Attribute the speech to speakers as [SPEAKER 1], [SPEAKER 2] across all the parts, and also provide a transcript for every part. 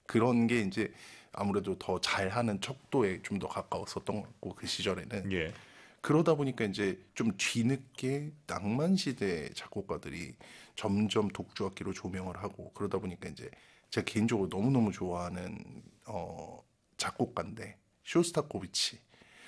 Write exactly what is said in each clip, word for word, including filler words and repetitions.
[SPEAKER 1] 그런 게 이제 아무래도 더 잘하는 척도에 좀 더 가까웠었던 것 같고 그 시절에는
[SPEAKER 2] 예.
[SPEAKER 1] 그러다 보니까 이제 좀 뒤늦게 낭만 시대 작곡가들이 점점 독주악기로 조명을 하고 그러다 보니까 이제 제가 개인적으로 너무너무 좋아하는 어 작곡가인데 쇼스타코비치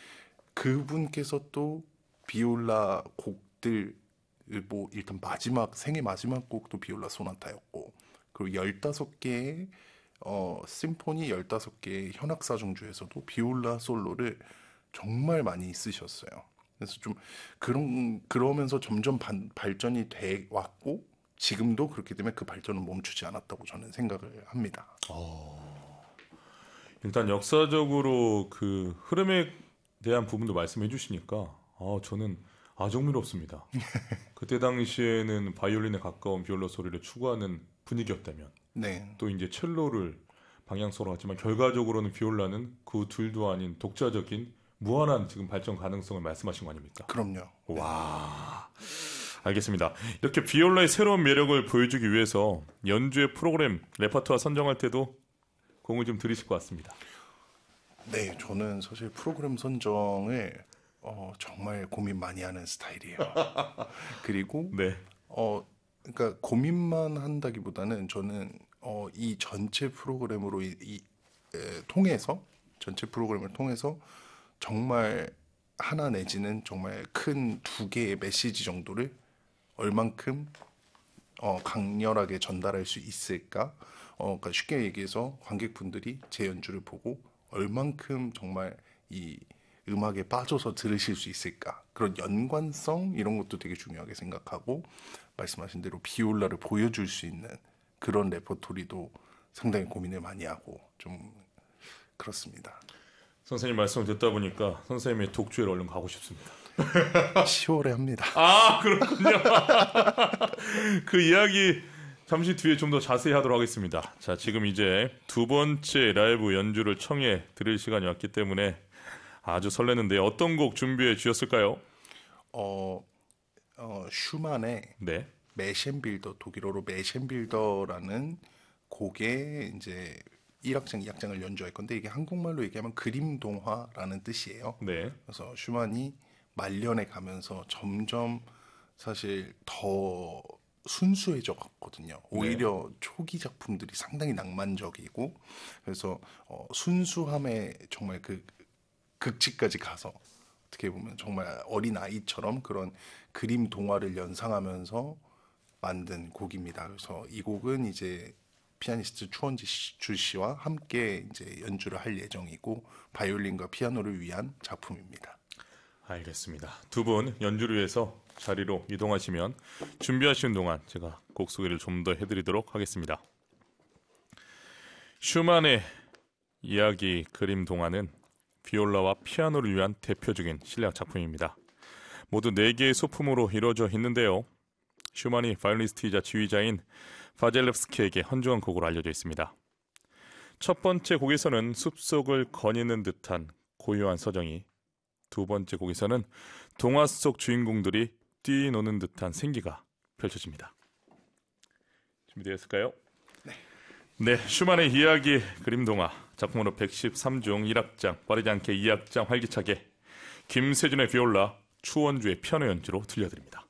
[SPEAKER 1] 그분께서 또 비올라 곡들 뭐 일단 마지막 생애 마지막 곡도 비올라 소나타였고 그리고 열다섯 개의 어 심포니 열다섯 개의 현악사중 중에서도 비올라 솔로를 정말 많이 쓰셨어요. 그래서 좀 그런 그러면서 점점 반, 발전이 돼 왔고 지금도 그렇기 때문에 그 발전은 멈추지 않았다고 저는 생각을 합니다.
[SPEAKER 2] 어, 일단 역사적으로 그 흐름에 대한 부분도 말씀해 주시니까 아, 저는 아주 흥미롭습니다. 그때 당시에는 바이올린에 가까운 비올라 소리를 추구하는 분위기였다면
[SPEAKER 1] 네,
[SPEAKER 2] 또 이제 첼로를 방향성으로 하지만 결과적으로는 비올라는 그 둘도 아닌 독자적인 무한한 지금 발전 가능성을 말씀하신 거 아닙니까?
[SPEAKER 1] 그럼요.
[SPEAKER 2] 와, 알겠습니다. 이렇게 비올라의 새로운 매력을 보여주기 위해서 연주의 프로그램, 레퍼토어 선정할 때도 공을 좀 들이실 것 같습니다.
[SPEAKER 1] 네, 저는 사실 프로그램 선정을 어, 정말 고민 많이 하는 스타일이에요. 그리고
[SPEAKER 2] 네,
[SPEAKER 1] 어, 그러니까 고민만 한다기보다는 저는 어, 이 전체 프로그램으로 이, 이 에, 통해서 전체 프로그램을 통해서 정말 하나 내지는 정말 큰 두 개의 메시지 정도를 얼만큼 어, 강렬하게 전달할 수 있을까? 어, 그러니까 쉽게 얘기해서 관객분들이 제 연주를 보고 얼만큼 정말 이 음악에 빠져서 들으실 수 있을까? 그런 연관성 이런 것도 되게 중요하게 생각하고 말씀하신 대로 비올라를 보여줄 수 있는 그런 레퍼토리도 상당히 고민을 많이 하고 좀 그렇습니다.
[SPEAKER 2] 선생님 말씀을 듣다 보니까 선생님의 독주에 얼른 가고 싶습니다.
[SPEAKER 1] 시월에 합니다.
[SPEAKER 2] 아, 그렇군요. 그 이야기 잠시 뒤에 좀 더 자세히 하도록 하겠습니다. 자, 지금 이제 두 번째 라이브 연주를 청해 들을 시간이 왔기 때문에 아주 설레는데 어떤 곡 준비해 주셨을까요?
[SPEAKER 1] 어, 어, 슈만의
[SPEAKER 2] 네.
[SPEAKER 1] 메셴빌더 독일어로 메셴빌더라는 곡의 이제 일 악장, 이 악장을 연주할 건데 이게 한국말로 얘기하면 그림 동화라는 뜻이에요.
[SPEAKER 2] 네.
[SPEAKER 1] 그래서 슈만이 말년에 가면서 점점 사실 더 순수해져 갔거든요. 오히려 초기 작품들이 상당히 낭만적이고 그래서 어, 순수함에 정말 그 극치까지 가서 어떻게 보면 정말 어린 아이처럼 그런 그림 동화를 연상하면서 만든 곡입니다. 그래서 이 곡은 이제 피아니스트 추원지 주 씨와 함께 이제 연주를 할 예정이고 바이올린과 피아노를 위한 작품입니다.
[SPEAKER 2] 알겠습니다. 두 분 연주를 위해서 자리로 이동하시면 준비하시는 동안 제가 곡 소개를 좀 더 해드리도록 하겠습니다. 슈만의 이야기 그림 동화는 비올라와 피아노를 위한 대표적인 실력 작품입니다. 모두 네 개의 소품으로 이루어져 있는데요. 슈만이 바이올리니스트이자 지휘자인 파젤레프스키에게 헌정한 곡으로 알려져 있습니다. 첫 번째 곡에서는 숲속을 거니는 듯한 고요한 서정이, 두 번째 곡에서는 동화 속 주인공들이 뛰노는 듯한 생기가 펼쳐집니다. 준비되었을까요?
[SPEAKER 1] 네.
[SPEAKER 2] 네, 슈만의 이야기 그림 동화 작품으로 백십삼 중 일 악장, 빠르지 않게 이 악장 활기차게 김세준의 비올라, 추원주의 피아노 연주로 들려드립니다.